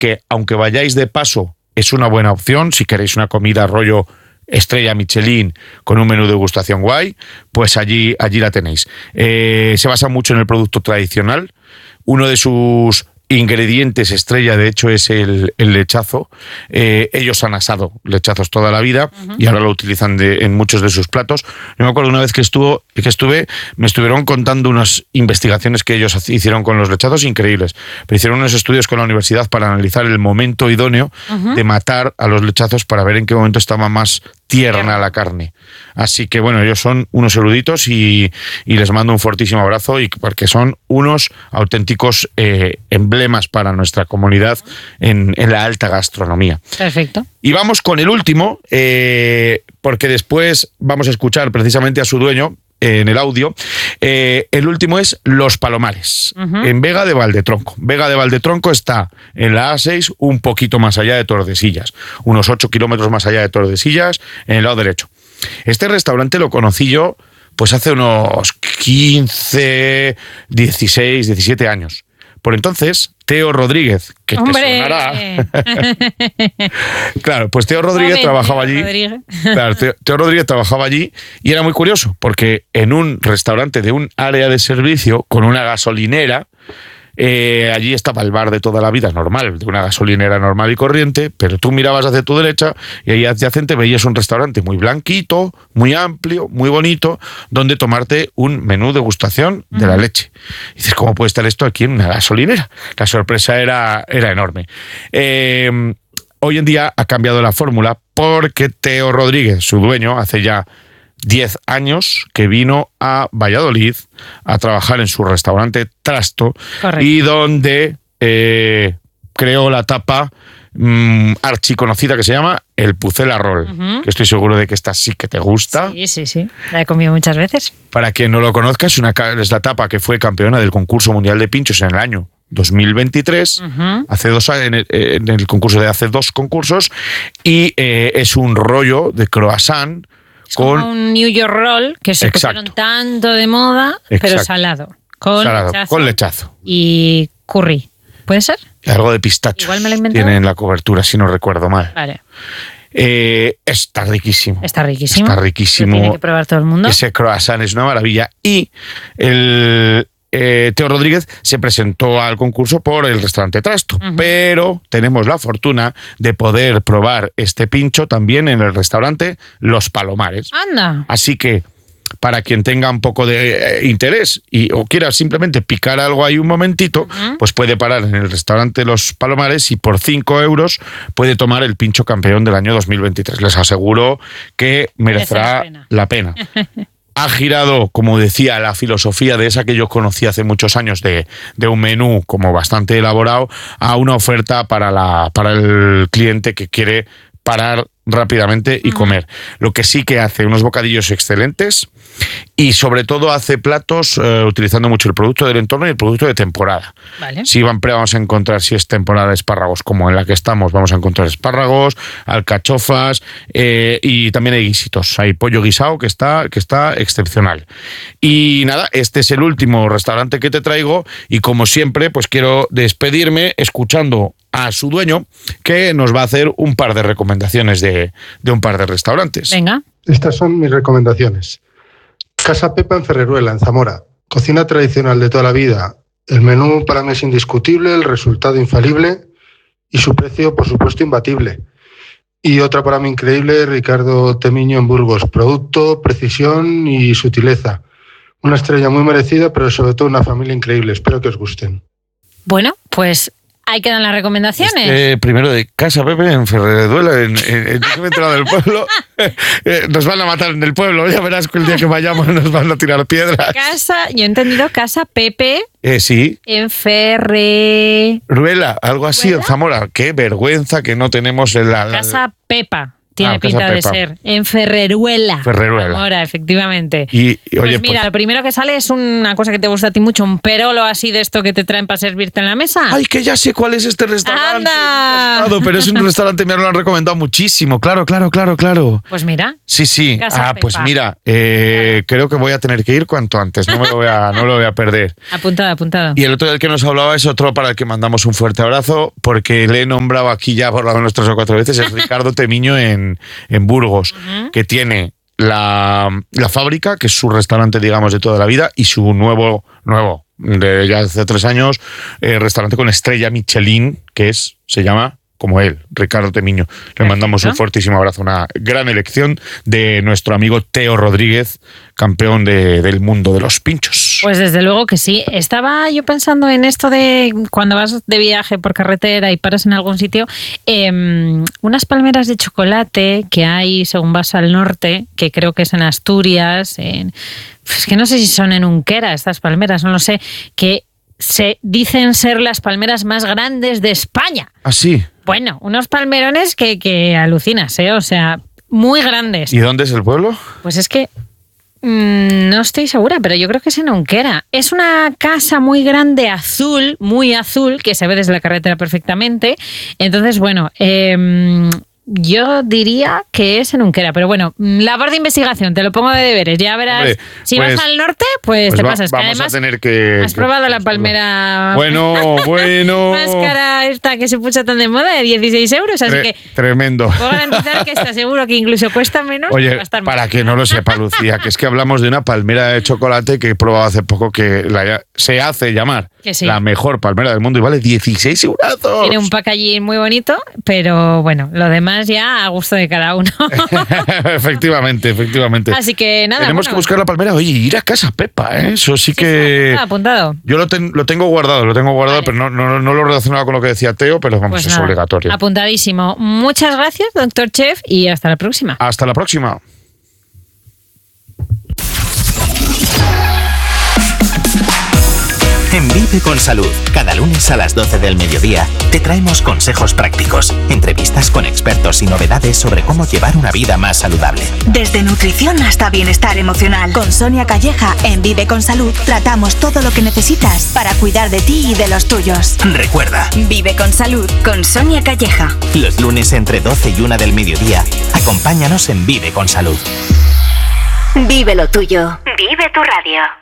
que aunque vayáis de paso, es una buena opción si queréis una comida rollo estrella Michelin con un menú de degustación guay, pues allí la tenéis. Se basa mucho en el producto tradicional. Uno de sus ingredientes estrella, de hecho, es el lechazo. Ellos han asado lechazos toda la vida y ahora lo utilizan en muchos de sus platos. Yo me acuerdo una vez que estuve, me estuvieron contando unas investigaciones que ellos hicieron con los lechazos increíbles. Pero hicieron unos estudios con la universidad para analizar el momento idóneo de matar a los lechazos para ver en qué momento estaba más tierna la carne. Así que bueno, ellos son unos eruditos y les mando un fortísimo abrazo porque son unos auténticos emblemas para nuestra comunidad en la alta gastronomía. Perfecto. Y vamos con el último, porque después vamos a escuchar precisamente a su dueño en el audio. El último es Los Palomares, en Vega de Valdetronco. Vega de Valdetronco está en la A6, un poquito más allá de Tordesillas, unos 8 kilómetros más allá de Tordesillas, en el lado derecho. Este restaurante lo conocí yo pues hace unos 15, 16, 17 años. Por entonces, Teo Rodríguez, que ¡hombre! Te sonará. Claro, pues Teo Rodríguez trabajaba allí. Claro, Teo Rodríguez trabajaba allí y era muy curioso porque en un restaurante de un área de servicio con una gasolinera, allí estaba el bar de toda la vida normal, de una gasolinera normal y corriente, pero tú mirabas hacia tu derecha y ahí adyacente veías un restaurante muy blanquito, muy amplio, muy bonito, donde tomarte un menú de degustación de la leche. Y dices, ¿cómo puede estar esto aquí en una gasolinera? La sorpresa era enorme. Hoy en día ha cambiado la fórmula porque Teo Rodríguez, su dueño, hace ya 10 años que vino a Valladolid a trabajar en su restaurante Trasto. Correcto. Y donde creó la tapa archiconocida que se llama el Pucela Roll, que estoy seguro de que esta sí que te gusta. Sí, la he comido muchas veces. Para quien no lo conozca, es la tapa que fue campeona del concurso mundial de pinchos en el año 2023, hace 2 años, en el concurso de hace 2 concursos, y es un rollo de croissant con un New York Roll que se pusieron tanto de moda, pero salado. Con lechazo. Y curry. ¿Puede ser? Algo de pistacho. Igual me lo he inventado. Tiene en la cobertura, si no recuerdo mal. Vale. Está riquísimo. Está riquísimo. Lo tiene que probar todo el mundo. Ese croissant es una maravilla. Y Teo Rodríguez se presentó al concurso por el restaurante Trasto, pero tenemos la fortuna de poder probar este pincho también en el restaurante Los Palomares. ¡Anda! Así que para quien tenga un poco de interés o quiera simplemente picar algo ahí un momentito, pues puede parar en el restaurante Los Palomares y por 5 euros puede tomar el pincho campeón del año 2023. Les aseguro que merecerá la pena. Ha girado, como decía, la filosofía de esa que yo conocí hace muchos años de un menú como bastante elaborado a una oferta para el cliente que quiere parar rápidamente y comer. Lo que sí que hace unos bocadillos excelentes y sobre todo hace platos utilizando mucho el producto del entorno y el producto de temporada. Vale. Siempre vamos a encontrar, si es temporada de espárragos como en la que estamos, vamos a encontrar espárragos, alcachofas y también hay guisitos. Hay pollo guisado que está excepcional. Y nada, este es el último restaurante que te traigo y como siempre pues quiero despedirme escuchando a su dueño que nos va a hacer un par de recomendaciones de un par de restaurantes. Venga. Estas son mis recomendaciones. Casa Pepa en Ferreruela, en Zamora. Cocina tradicional de toda la vida. El menú para mí es indiscutible, el resultado infalible y su precio, por supuesto, imbatible. Y otra para mí increíble, Ricardo Temiño en Burgos. Producto, precisión y sutileza. Una estrella muy merecida, pero sobre todo una familia increíble. Espero que os gusten. Bueno, pues ahí quedan las recomendaciones. Primero de Casa Pepe en Ferreruela, en el centro del pueblo. Nos van a matar en el pueblo. Ya verás que el día que vayamos nos van a tirar piedras. Yo he entendido Casa Pepe. Sí. En Ferreruela, algo así, en Zamora. Qué vergüenza que no tenemos en la... Casa Pepa. tiene pinta de ser. En Ferreruela. Ahora, efectivamente. Y oye, pues mira, lo primero que sale es una cosa que te gusta a ti mucho, un perolo así de esto que te traen para servirte en la mesa. ¡Ay, que ya sé cuál es este restaurante! ¡Anda! Pero es un restaurante, me lo han recomendado muchísimo. Claro. Pues mira. Sí. Pues mira, creo que voy a tener que ir cuanto antes. No lo voy a perder. Apuntado. Y el otro del que nos hablaba es otro para el que mandamos un fuerte abrazo, porque le he nombrado aquí ya por lo menos 3 o 4 veces, es Ricardo Temiño en Burgos, que tiene la fábrica, que es su restaurante, digamos, de toda la vida, y su nuevo de ya hace 3 años, restaurante con estrella Michelin, se llama como él, Ricardo Temiño. Le mandamos un fortísimo abrazo, una gran elección de nuestro amigo Teo Rodríguez, campeón del mundo de los pinchos. Pues desde luego que sí. Estaba yo pensando en esto de cuando vas de viaje por carretera y paras en algún sitio, unas palmeras de chocolate que hay según vas al norte, que creo que es en Asturias, es que no sé si son en Unquera estas palmeras, no lo sé, que se dicen ser las palmeras más grandes de España. ¿Ah, sí? Bueno, unos palmerones que alucinas, o sea, muy grandes. ¿Y dónde es el pueblo? Pues es que no estoy segura, pero yo creo que es en Unquera. Es una casa muy grande, azul, muy azul, que se ve desde la carretera perfectamente. Entonces, bueno, yo diría que es en Unquera, pero bueno, labor de investigación, te lo pongo de deberes. Ya verás, hombre, si vas al norte, pues te pasas. Vamos además, a tener que... ¿Has probado la palmera? Bueno. Más cara esta que se puso tan de moda, de 16 euros, así que... Tremendo. Puedo garantizar que está seguro que incluso cuesta menos. Oye, para que no lo sepa, Lucía, que es que hablamos de una palmera de chocolate que he probado hace poco que se hace llamar la mejor palmera del mundo y vale 16 euros. Tiene un packaging muy bonito, pero bueno, lo demás ya a gusto de cada uno. Efectivamente. Así que nada. Tenemos que buscar la palmera. Oye, ir a Casa Pepa, eso sí que... apuntado. Yo lo tengo guardado, vale. Pero no lo relacionaba con lo que decía Teo, pero vamos, pues es obligatorio. Apuntadísimo. Muchas gracias, doctor Chef, y hasta la próxima. Hasta la próxima. En Vive con Salud, cada lunes a las 12 del mediodía, te traemos consejos prácticos, entrevistas con expertos y novedades sobre cómo llevar una vida más saludable. Desde nutrición hasta bienestar emocional. Con Sonia Calleja, en Vive con Salud, tratamos todo lo que necesitas para cuidar de ti y de los tuyos. Recuerda, Vive con Salud, con Sonia Calleja. Los lunes entre 12 y 1 del mediodía, acompáñanos en Vive con Salud. Vive lo tuyo. Vive tu radio.